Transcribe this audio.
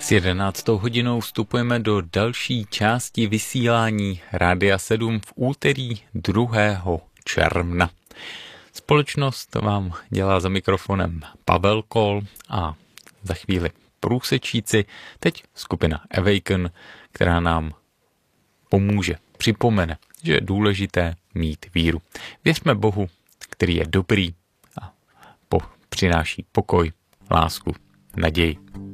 S 11. hodinou vstupujeme do další části vysílání Rádia 7 v úterý 2. června. Společnost vám dělá za mikrofonem Pavel Kol a za chvíli průsečíci, teď skupina Awaken, která nám pomůže, připomene, že je důležité mít víru. Věřme Bohu, který je dobrý a přináší pokoj, lásku, naději.